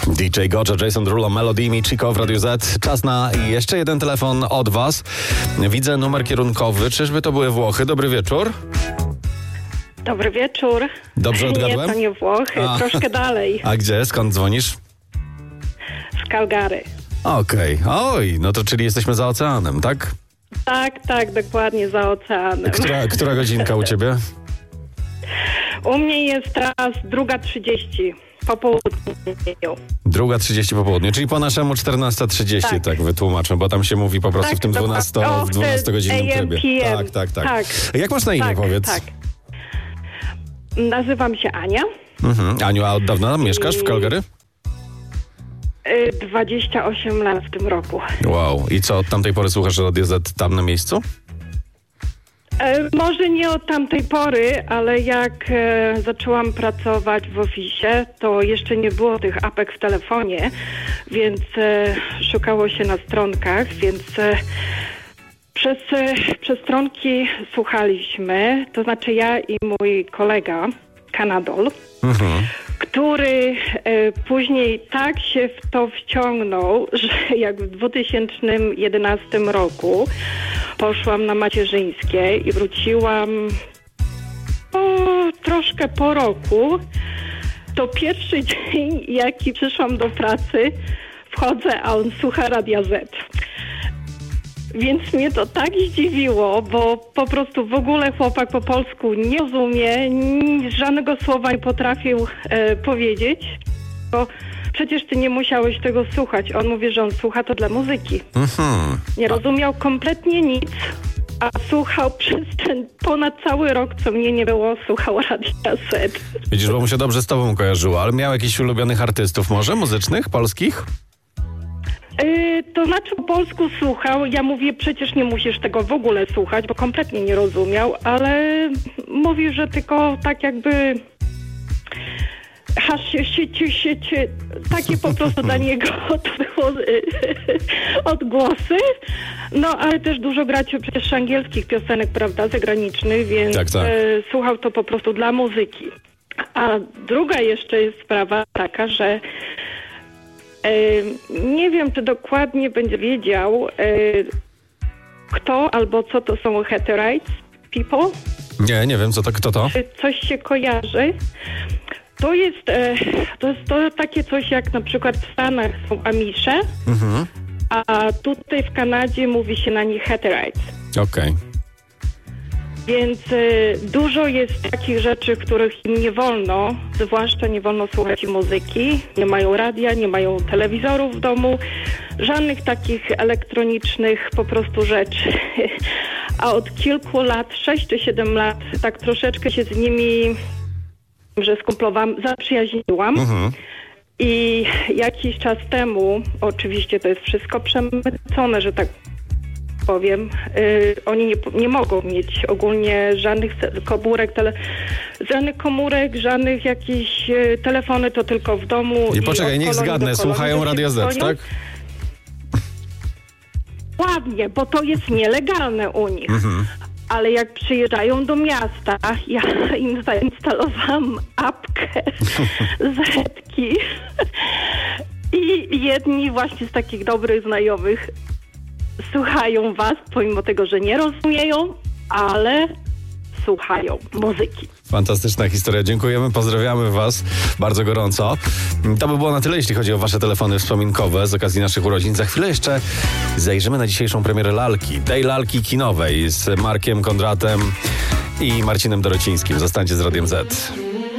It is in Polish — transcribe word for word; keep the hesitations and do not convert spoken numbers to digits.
D J Gojo, Jason Derulo, Melody i Chico w Radiu Z. Czas na jeszcze jeden telefon od was. Widzę numer kierunkowy. Czyżby to były Włochy? Dobry wieczór. Dobry wieczór. Dobrze odgadłem? Nie, to nie Włochy, A. troszkę dalej. A gdzie? Skąd dzwonisz? Z Calgary. Okej. Okay. Oj, no to czyli jesteśmy za oceanem, tak? Tak, tak, dokładnie za oceanem. Która, która godzinka u ciebie? U mnie jest teraz druga trzydzieści po południu. Druga trzydzieści po południu, czyli po naszemu czternasta trzydzieści, tak. tak wytłumaczę, bo tam się mówi po prostu tak, w tym dwunastogodzinnym trybie. P M. Tak, tak, tak, tak. Jak masz na imię, tak, powiedz? Tak. Nazywam się Ania. Mhm. Aniu, a od dawna mieszkasz w Calgary? dwadzieścia osiem lat w tym roku. Wow. I co, od tamtej pory słuchasz Radio Z tam na miejscu? E, może nie od tamtej pory, ale jak e, zaczęłam pracować w oficie, to jeszcze nie było tych apek w telefonie, więc e, szukało się na stronkach, więc e, przez, e, przez stronki słuchaliśmy, to znaczy ja i mój kolega, Kanadol, Mhm. który e, później tak się w to wciągnął, że jak w dwa tysiące jedenastym roku poszłam na macierzyńskie i wróciłam o, troszkę po roku, to pierwszy dzień, jaki przyszłam do pracy, wchodzę, a on słucha Radia Z. Więc mnie to tak zdziwiło, bo po prostu w ogóle chłopak po polsku nie rozumie, ni- żadnego słowa nie potrafił e, powiedzieć, bo przecież ty nie musiałeś tego słuchać. On mówi, że on słucha to dla muzyki. Mhm. Nie rozumiał kompletnie nic, a słuchał przez ten ponad cały rok, co mnie nie było, słuchał Radia Z. Widzisz, bo mu się dobrze z tobą kojarzyło, ale miał jakichś ulubionych artystów może, muzycznych, polskich? Yy, to znaczy po polsku słuchał, ja mówię, przecież nie musisz tego w ogóle słuchać, bo kompletnie nie rozumiał, ale mówił, że tylko tak jakby hasz, sieci, sieci, takie po prostu dla niego to było yy, odgłosy, no ale też dużo gracie przecież angielskich piosenek, prawda, zagranicznych, więc tak, tak. Yy, słuchał to po prostu dla muzyki. A druga jeszcze jest sprawa taka, że nie wiem, czy dokładnie będzie wiedział, kto albo co to są Hutterites people. Nie, nie wiem, co to, kto to? Czy coś się kojarzy? To jest, to jest to takie coś jak na przykład w Stanach są Amisze, Mhm. a tutaj w Kanadzie mówi się na nich Hutterites. Okej. Okay. Więc y, dużo jest takich rzeczy, których im nie wolno, zwłaszcza nie wolno słuchać muzyki, nie mają radia, nie mają telewizorów w domu, żadnych takich elektronicznych po prostu rzeczy. A od kilku lat, sześć czy siedem lat, tak troszeczkę się z nimi, że skumplowałam, zaprzyjaźniłam. Mhm. I jakiś czas temu, oczywiście to jest wszystko przemycone, że tak powiem, yy, oni nie, nie mogą mieć ogólnie żadnych komórek, tele, żadnych komórek, żadnych jakichś yy, telefony, to tylko w domu. I poczekaj, niech zgadnę, słuchają Radio Z, tak? Ładnie, bo to jest nielegalne u nich. Mhm. Ale jak przyjeżdżają do miasta, ja im zainstalowałam apkę Zetki i jedni właśnie z takich dobrych znajomych słuchają was, pomimo tego, że nie rozumieją, ale słuchają muzyki. Fantastyczna historia. Dziękujemy, pozdrawiamy was bardzo gorąco. To by było na tyle, jeśli chodzi o wasze telefony wspominkowe z okazji naszych urodzin. Za chwilę jeszcze zajrzymy na dzisiejszą premierę lalki, tej lalki kinowej z Markiem Kondratem i Marcinem Dorocińskim. Zostańcie z Radiem Z.